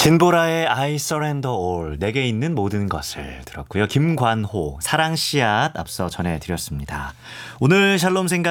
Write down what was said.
진보라의 I surrender all, 내게 있는 모든 것을 들었고요. 김관호, 사랑 씨앗 앞서 전해드렸습니다. 오늘 샬롬 생각